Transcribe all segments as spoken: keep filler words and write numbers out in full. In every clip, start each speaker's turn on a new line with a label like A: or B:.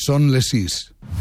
A: Són les sis.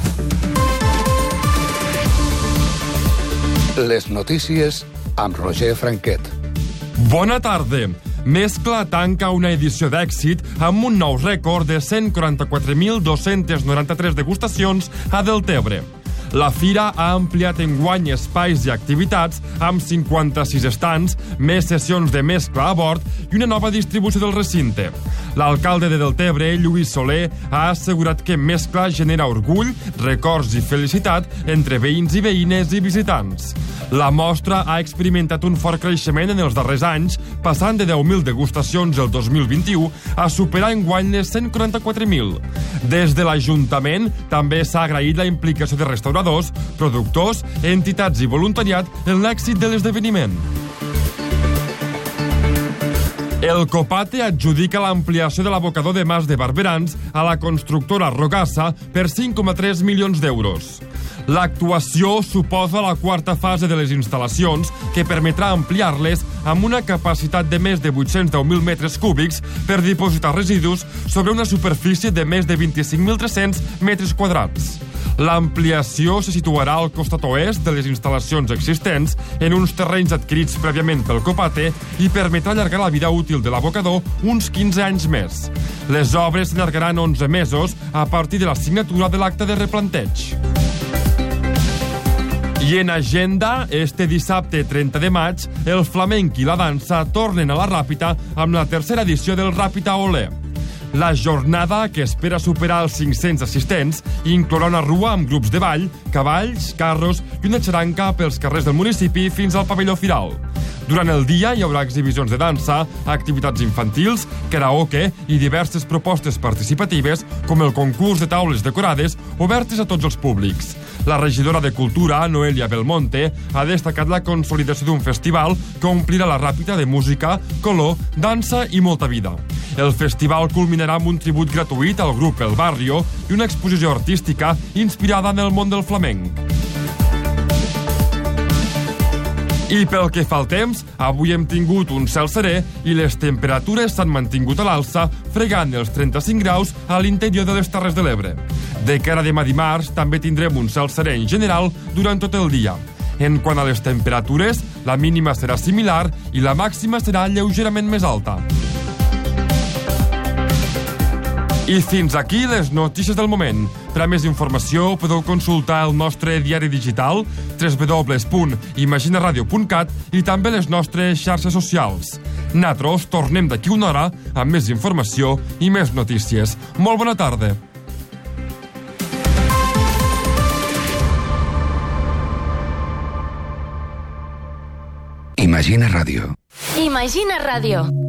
A: Les notícies amb Roger Franquet.
B: Bona tarda. Mescla tanca una edició d'èxit amb un nou rècord de cent quaranta-quatre mil dos-cents noranta-tres degustacions a Deltebre. La fira ha ampliat enguany espais i activitats amb cinquanta-sis estants, més sessions de mescla a bord i una nova distribució del recinte. L'alcalde de Deltebre, Lluís Soler, ha assegurat que mescla genera orgull, records i felicitat entre veïns i veïnes i visitants. La mostra ha experimentat un fort creixement en els darrers anys, passant de deu mil degustacions el dos mil vint-i-u a superar enguany les cent quaranta-quatre mil. Des de l'Ajuntament també s'ha agraït la implicació de restauradors, productors, entitats i voluntariat en l'èxit de l'esdeveniment. El Copate adjudica l'ampliació de l'abocador de Mas de Barberans a la constructora Rogassa per cinc coma tres milions d'euros. L'actuació suposa la quarta fase de les instal·lacions que permetrà ampliar-les amb una capacitat de més de vuit-cents deu mil metres cúbics per dipositar residus sobre una superfície de més de vint-i-cinc mil tres-cents metres quadrats. L'ampliació se situarà al costat oest de les instal·lacions existents en uns terrenys adquirits prèviament pel Copate i permetrà allargar la vida útil de l'abocador uns quinze anys més. Les obres s'allargaran onze mesos a partir de la signatura de l'acte de replanteig. I en agenda, este dissabte trenta de maig, el flamenc i la dansa tornen a la Ràpita amb la tercera edició del Ràpita Olé. La jornada, que espera superar els cinc-cents assistents, inclourà una rua amb grups de ball, cavalls, carros i una xaranca pels carrers del municipi fins al pavelló firal. Durant el dia hi haurà exhibicions de dansa, activitats infantils, karaoke i diverses propostes participatives com el concurs de taules decorades obertes a tots els públics. La regidora de Cultura, Noelia Belmonte, ha destacat la consolidació d'un festival que omplirà la Ràpita de música, color, dansa i molta vida. El festival culminarà amb un tribut gratuït al grup El Barrio i una exposició artística inspirada en el món del flamenc. I pel que fa al temps, avui hem tingut un cel serè i les temperatures s'han mantingut a l'alça, fregant els trenta-cinc graus a l'interior de les Terres de l'Ebre. De cara a demà dimarts, també tindrem un cel serè en general durant tot el dia. En quant a les temperatures, la mínima serà similar i la màxima serà lleugerament més alta. I fins aquí les notícies del moment. Per a més informació podeu consultar el nostre diari digital w w w punt imaginaradio punt cat i també les nostres xarxes socials. Nosaltres tornem d'aquí una hora amb més informació i més notícies. Molt bona tarda.
A: Imagina Ràdio.
C: Imagina Ràdio.